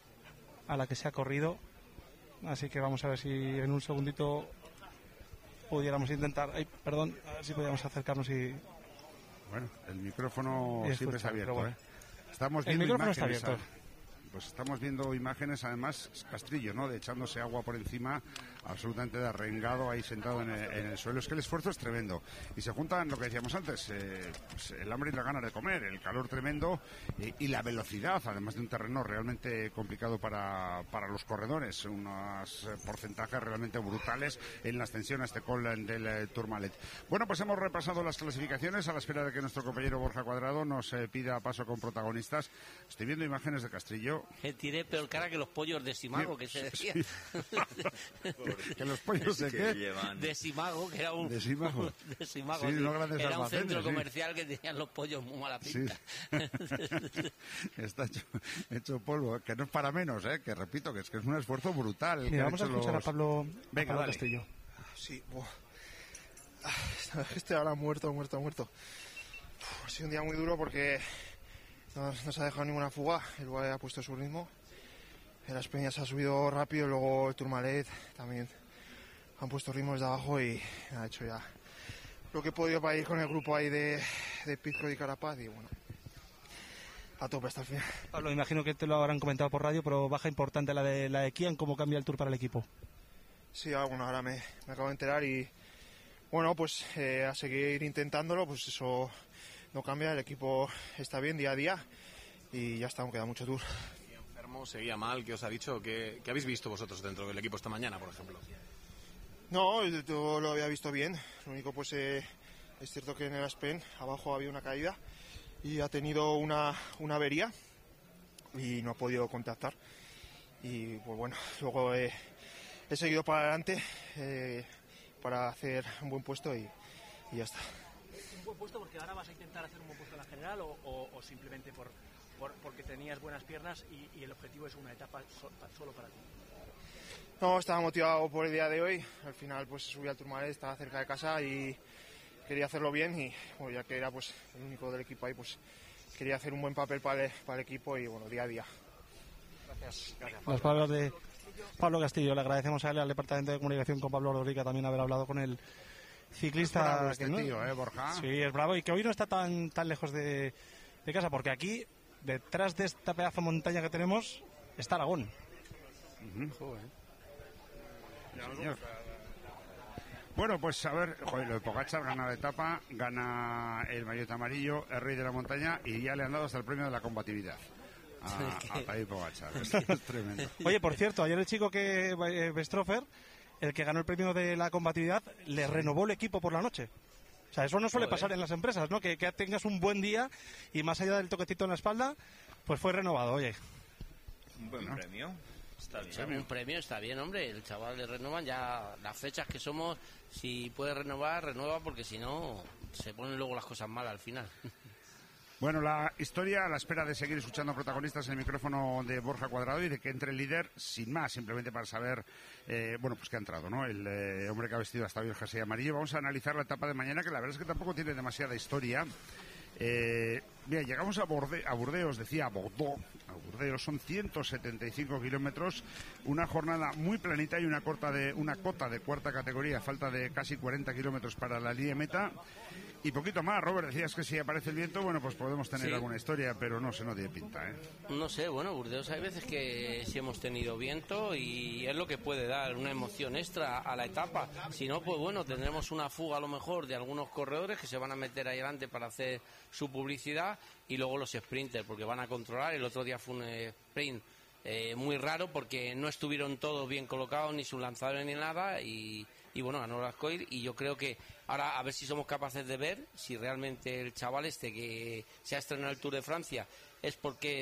corrido, así que vamos a ver si en un segundito pudiéramos intentar, a ver si pudiéramos acercarnos y... Bueno, el micrófono siempre está abierto, bueno. Estamos viendo el micrófono imágenes, está abierto. Pues estamos viendo imágenes, además, Castrillo, ¿no?, de echándose agua por encima, absolutamente derrengado, ahí sentado en el suelo. Es que el esfuerzo es tremendo. Y se juntan lo que decíamos antes, pues el hambre y la ganas de comer, el calor tremendo y la velocidad, además de un terreno realmente complicado para los corredores. Unos porcentajes realmente brutales en la ascensión a este col del Tourmalet. Bueno, pues hemos repasado las clasificaciones a la espera de que nuestro compañero Borja Cuadrado nos pida paso con protagonistas. Estoy viendo imágenes de Castrillo. Que tiré peor cara que los pollos de Simago, que se decía. Sí. ¿Que los pollos de qué? De Simago, que era un... De Simago. De Simago, sí, sí. No grandes era almacenes, un centro comercial que tenían los pollos muy mala pinta. Sí. Está hecho polvo, que no es para menos, que repito, que es un esfuerzo brutal. Mira, vamos a escuchar a Pablo Castillo. Sí, estoy ahora muerto. Ha sido un día muy duro porque no se ha dejado ninguna fuga, el UAE ha puesto su ritmo, las Peñas ha subido rápido, luego el Tourmalet también han puesto ritmos de abajo y ha hecho ya lo que he podido para ir con el grupo ahí de Pizco y Carapaz, y bueno, a tope hasta el final. Pablo, imagino que te lo habrán comentado por radio, pero baja importante la de Kian, ¿cómo cambia el Tour para el equipo? Sí, bueno, ahora me acabo de enterar y bueno, pues a seguir intentándolo, pues eso no cambia, el equipo está bien día a día y ya está, aún queda mucho Tour. ¿Y enfermo, seguía mal? ¿Qué os ha dicho? ¿Qué habéis visto vosotros dentro del equipo esta mañana, por ejemplo? No, yo lo había visto bien, lo único pues es cierto que en el Aspen abajo había una caída y ha tenido una avería y no ha podido contactar. Y pues bueno, luego he seguido para adelante para hacer un buen puesto y ya está. ¿Un buen puesto porque ahora vas a intentar hacer un buen puesto en la general o simplemente porque tenías buenas piernas y el objetivo es una etapa solo para ti? No, estaba motivado por el día de hoy. Al final pues subí al Tourmalet, estaba cerca de casa y quería hacerlo bien y bueno, ya que era pues el único del equipo ahí, pues quería hacer un buen papel para el equipo y bueno, día a día. Gracias. Las palabras de Pablo Castillo. Le agradecemos a él, al Departamento de Comunicación con Pablo Ordorica, también haber hablado con el ciclista. Este tío, Borja. Sí, es bravo y que hoy no está tan lejos de casa, porque aquí, detrás de esta pedazo de montaña que tenemos, está Aragón. Señor. Bueno, pues a ver, lo de Pogačar gana la etapa, gana el maillot amarillo, el rey de la montaña, y ya le han dado hasta el premio de la combatividad a Tadej Pogačar. Esto es tremendo. Oye, por cierto, ayer el chico Bestrofer, el que ganó el premio de la combatividad, le renovó el equipo por la noche. O sea, eso no suele pasar en las empresas, ¿no? Que tengas un buen día y más allá del toquecito en la espalda, pues fue renovado, oye. Un buen premio. Está bien. Un premio está bien, hombre. El chaval le renovan ya las fechas que somos. Si puede renovar, renueva, porque si no, se ponen luego las cosas malas al final. Bueno, la historia a la espera de seguir escuchando protagonistas en el micrófono de Borja Cuadrado y de que entre el líder, sin más, simplemente para saber, bueno, pues que ha entrado, ¿no? El hombre que ha vestido hasta hoy el jersey amarillo. Vamos a analizar la etapa de mañana, que la verdad es que tampoco tiene demasiada historia. Mira, llegamos a Burdeos, decía a Bordeaux, a Burdeos, son 175 kilómetros, una jornada muy planita y una cota de cuarta categoría, falta de casi 40 kilómetros para la línea meta. Y poquito más, Robert, decías que si aparece el viento, bueno, pues podemos tener alguna historia, pero no tiene pinta, ¿eh? No sé, bueno, Burdeos hay veces que sí hemos tenido viento y es lo que puede dar una emoción extra a la etapa. Si no, pues bueno, tendremos una fuga a lo mejor de algunos corredores que se van a meter ahí delante para hacer su publicidad y luego los sprinters, porque van a controlar. El otro día fue un sprint muy raro porque no estuvieron todos bien colocados, ni sus lanzadores ni nada, y bueno, ganó Lascoir. Y yo creo que ahora a ver si somos capaces de ver si realmente el chaval este que se ha estrenado el Tour de Francia es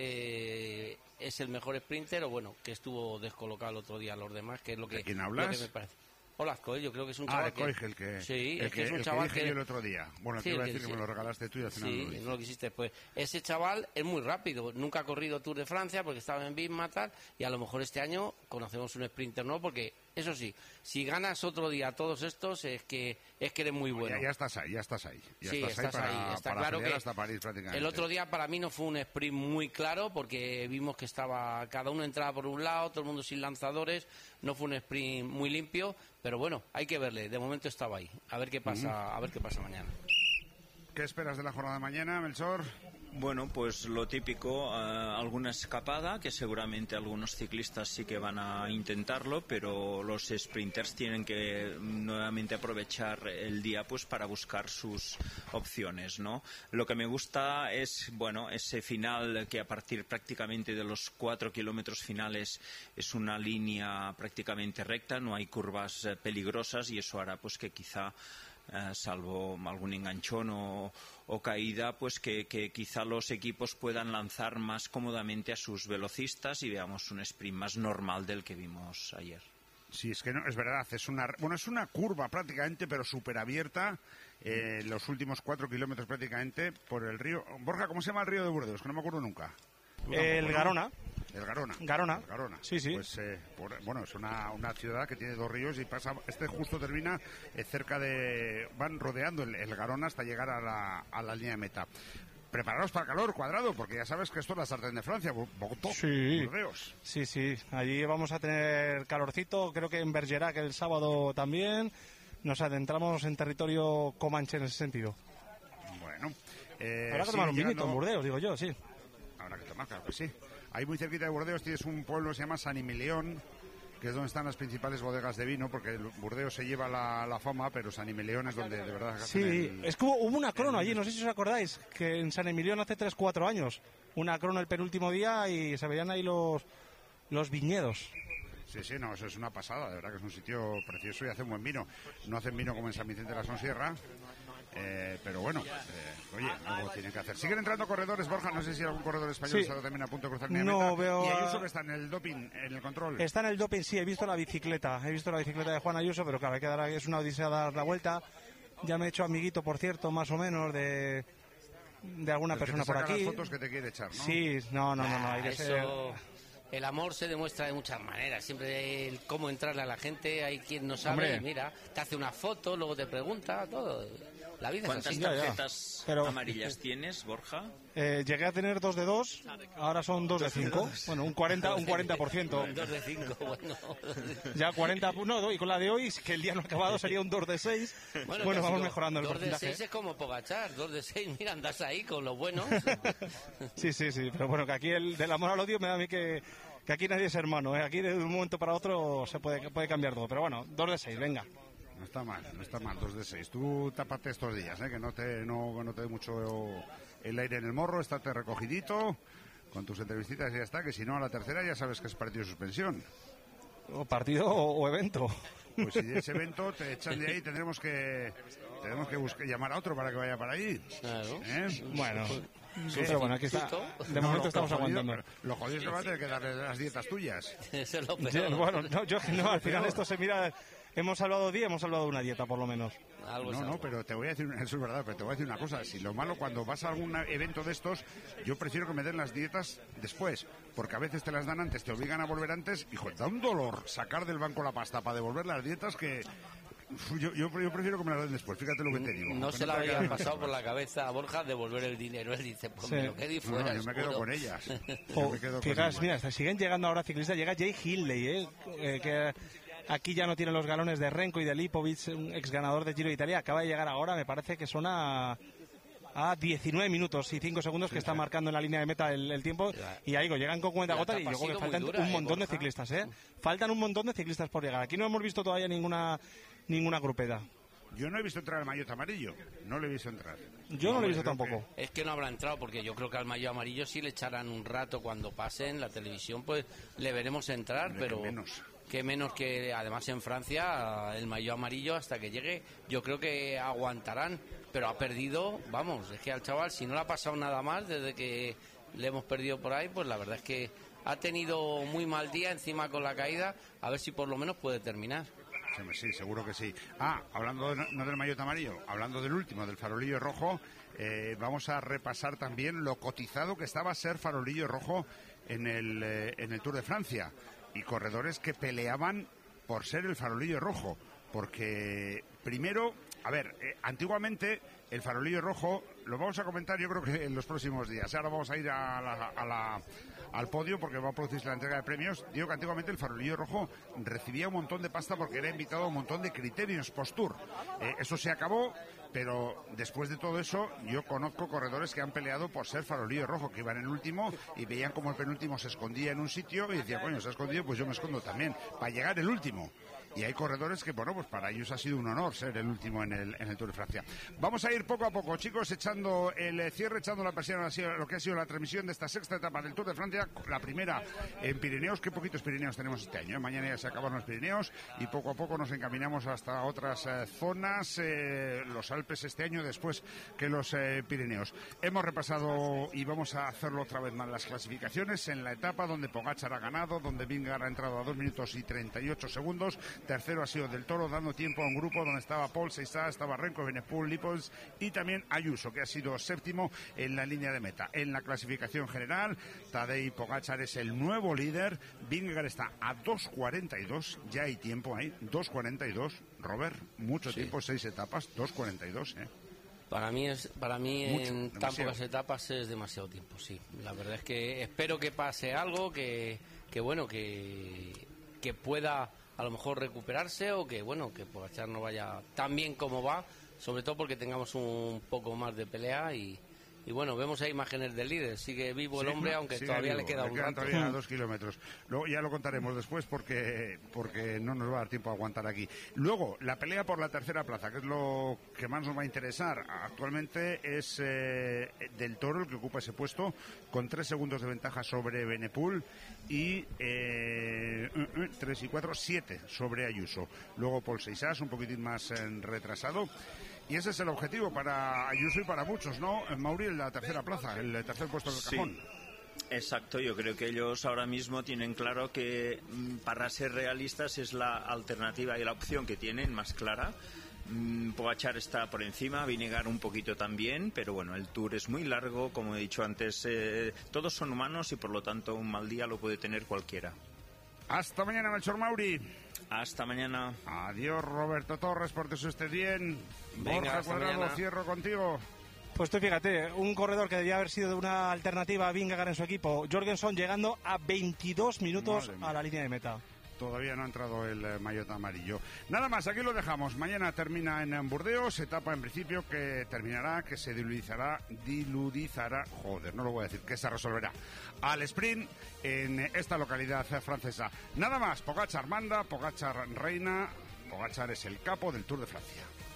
porque es el mejor sprinter o bueno, que estuvo descolocado el otro día a los demás, que es lo que, ¿De quién hablas? lo que me parece. Hola, Coy, yo creo que es un chaval de Coy, que sí, el que es un chaval que dije yo el otro día. Bueno, sí, te iba a decir que me lo regalaste tú y al final sí, no lo quisiste. Pues ese chaval es muy rápido. Nunca ha corrido Tour de Francia porque estaba en Bisma tal, y a lo mejor este año conocemos un sprinter nuevo porque eso sí, si ganas otro día a todos estos es que eres muy bueno. Ya estás ahí. Sí, estás ahí. Está claro que hasta París, prácticamente. El otro día para mí no fue un sprint muy claro porque vimos que cada uno entraba por un lado, todo el mundo sin lanzadores. No fue un sprint muy limpio, pero bueno, hay que verle. De momento estaba ahí. A ver qué pasa, a ver qué pasa mañana. ¿Qué esperas de la jornada de mañana, Melchor? Bueno, pues lo típico, alguna escapada, que seguramente algunos ciclistas sí que van a intentarlo, pero los sprinters tienen que nuevamente aprovechar el día pues para buscar sus opciones, ¿no? Lo que me gusta es, bueno, ese final que a partir prácticamente de los 4 kilómetros finales es una línea prácticamente recta, no hay curvas peligrosas y eso hará pues que quizá salvo algún enganchón o caída, pues que quizá los equipos puedan lanzar más cómodamente a sus velocistas y veamos un sprint más normal del que vimos ayer. Sí, es que no, es verdad, es una curva prácticamente, pero súper abierta, los últimos 4 kilómetros prácticamente por el río. Borja, ¿cómo se llama el río de Burdeos? Que no me acuerdo nunca. El Garona. El Garona. Garona. Sí. Pues, bueno, es una ciudad que tiene 2 ríos y pasa, justo termina cerca de... Van rodeando el Garona hasta llegar a la línea de meta. Preparaos para el calor, Cuadrado, porque ya sabes que esto es la sartén de Francia, Bogotá, Burdeos. Sí, allí vamos a tener calorcito, creo que en Bergerac el sábado también. Nos adentramos en territorio comanche en ese sentido. Bueno. Habrá que tomar un vinito en Burdeos, digo yo, sí. Habrá que tomar, claro que sí. Ahí muy cerquita de Burdeos tienes un pueblo que se llama San Emilión, que es donde están las principales bodegas de vino, porque Burdeos se lleva la fama, pero San Emilión es donde de verdad... Sí, es que hubo una crono allí, no sé si os acordáis, que en San Emilión hace 3-4 años, una crono el penúltimo día y se veían ahí los viñedos. Sí, no, eso es una pasada, de verdad que es un sitio precioso y hacen buen vino. No hacen vino como en San Vicente de la Sonsierra, pero bueno, oye, luego tienen que hacer. Siguen entrando corredores, Borja, no sé si algún corredor español está también a punto de cruzar mi meta. No veo. Y Ayuso, que está en el doping, en el control. Está en el doping, sí, he visto la bicicleta de Juan Ayuso, pero claro, hay que dar, es una odisea dar la vuelta. Ya me he hecho amiguito, por cierto, más o menos, de alguna persona por aquí. Las fotos que te quiere echar, ¿no? Sí, no, hay que ser... El amor se demuestra de muchas maneras. Siempre el cómo entrarle a la gente. Hay quien no sabe. Hombre. Mira, te hace una foto, luego te pregunta, todo. La vida es así. ¿Cuántas tarjetas amarillas tienes, Borja? Llegué a tener 2 de 2, ahora son 2 de 5. Bueno, un 40%. 2 de 5, bueno. Ya 40, no, y con la de hoy, que el día no ha acabado, sería un 2 de 6. Bueno, vamos mejorando el porcentaje. 2 de 6 es como Pogačar, 2 de 6, mira, andas ahí con lo bueno. Sí, pero bueno, que aquí el del amor al odio me da a mí que aquí nadie es hermano, ¿eh? Aquí de un momento para otro se puede cambiar todo, pero bueno, 2 de 6, venga. No está mal, 2 de 6. Tú tápate estos días, que no te dé mucho el aire en el morro, estate recogidito con tus entrevistitas y ya está, que si no a la tercera ya sabes que es partido de suspensión. O partido o evento. Pues si es evento te echan de ahí, tendremos que llamar a otro para que vaya para ahí. Claro. Bueno. Sí, pero bueno, aquí está. De momento estamos aguantando. Lo jodido es que va a tener que darle las dietas tuyas. Eso es lo peor. Bueno, no, al final esto se mira. Hemos hablado de una dieta, por lo menos. No, pero te voy a decir, eso es verdad, pero te voy a decir una cosa. Si lo malo, cuando vas a algún evento de estos, yo prefiero que me den las dietas después, porque a veces te las dan antes, te obligan a volver antes, y da un dolor sacar del banco la pasta para devolver las dietas que... Yo prefiero que me las den después, fíjate lo que te digo. No se le había pasado por la cabeza a Borja devolver el dinero. Él dice, pues me lo quedé fuera. Yo me quedo con ellas. Fíjate, mira, siguen llegando ahora ciclistas, llega Jay Hindley, que... Aquí ya no tienen los galones de Renko y de Lipovic, un ex ganador de Giro de Italia. Acaba de llegar ahora, me parece que son a 19 minutos y 5 segundos que está marcando en la línea de meta el tiempo. Y ahí llegan con cuentagotas y yo creo que faltan un montón de ciclistas. Faltan un montón de ciclistas por llegar. Aquí no hemos visto todavía ninguna grupeta. Yo no he visto entrar al maillot amarillo. No le he visto entrar. Yo no lo he visto tampoco. Es que no habrá entrado, porque yo creo que al maillot amarillo sí le echarán un rato cuando pase en la televisión, pues le veremos entrar, pero... Que menos que, además en Francia, el maillot amarillo hasta que llegue, yo creo que aguantarán, pero ha perdido, vamos, es que al chaval, si no le ha pasado nada más desde que le hemos perdido por ahí, pues la verdad es que ha tenido muy mal día encima con la caída, a ver si por lo menos puede terminar. Sí, seguro que sí. Hablando no del maillot amarillo, hablando del último, del farolillo rojo, vamos a repasar también lo cotizado que estaba ser farolillo rojo en el Tour de Francia. Y corredores que peleaban por ser el farolillo rojo, porque primero, antiguamente el farolillo rojo, lo vamos a comentar yo creo que en los próximos días. Ahora vamos a ir al podio porque va a producirse la entrega de premios. Digo que antiguamente el farolillo rojo recibía un montón de pasta porque era invitado a un montón de criterios post-tour. Eso se acabó. Pero después de todo eso, yo conozco corredores que han peleado por ser farolillo rojo, que iban en el último y veían como el penúltimo se escondía en un sitio y decían, coño, se ha escondido, pues yo me escondo también, para llegar el último. Y hay corredores que, bueno, pues para ellos ha sido un honor ser el último en el Tour de Francia. Vamos a ir poco a poco, chicos, echando el cierre, echando la persiana a lo que ha sido la transmisión de esta sexta etapa del Tour de Francia. La primera en Pirineos. Qué poquitos Pirineos tenemos este año, Mañana ya se acaban los Pirineos y poco a poco nos encaminamos hasta otras zonas, los Alpes este año después que los Pirineos. Hemos repasado y vamos a hacerlo otra vez más las clasificaciones en la etapa donde Pogačar ha ganado, donde Vingegaard ha entrado a 2 minutos y 38 segundos. Tercero ha sido Del Toro, dando tiempo a un grupo donde estaba Paul Seissá, estaba Renko, Evenepoel, Lipovic y también Ayuso, que ha sido séptimo en la línea de meta. En la clasificación general, Tadej Pogačar es el nuevo líder. Vingegaard está a 2.42, ya hay tiempo ahí, 2.42. Robert, mucho tiempo, 6 etapas, 2.42, Para mí en tan demasiado. pocas etapas es demasiado tiempo, sí. La verdad es que espero que pase algo, que pueda a lo mejor recuperarse o que Pogačar no vaya tan bien como va, sobre todo porque tengamos un poco más de pelea y vemos ahí imágenes del líder, sigue vivo el hombre, aunque todavía le queda un rato. Todavía 2 kilómetros. Luego ya lo contaremos después porque no nos va a dar tiempo a aguantar aquí. Luego, la pelea por la tercera plaza, que es lo que más nos va a interesar. Actualmente es Del Toro el que ocupa ese puesto, con 3 segundos de ventaja sobre Evenepoel y 3 y 4, 7 sobre Ayuso. Luego Paul Seissá, un poquitín más retrasado. Y ese es el objetivo para Ayuso y para muchos, ¿no? Mauri, en la tercera plaza, el tercer puesto del cajón. Exacto, yo creo que ellos ahora mismo tienen claro que para ser realistas es la alternativa y la opción que tienen más clara. Pogačar está por encima, Vingegaard un poquito también, pero bueno, el Tour es muy largo, como he dicho antes, todos son humanos y por lo tanto un mal día lo puede tener cualquiera. Hasta mañana, Melchor Mauri. Hasta mañana. Adiós, Roberto Torres, pórtese usted bien. Venga, Borja Cuadrado, mañana. cierro contigo. Pues tú fíjate, un corredor que debía haber sido una alternativa a Vingegaard en su equipo, Jorgensen, llegando a 22 minutos a la línea de meta. Todavía no ha entrado el maillot amarillo. Nada más, aquí lo dejamos. Mañana termina en Burdeos, etapa en principio que terminará, que se diludizará, joder, no lo voy a decir, que se resolverá al sprint en esta localidad francesa. Nada más, Pogačar manda, Pogačar reina, Pogačar es el capo del Tour de Francia.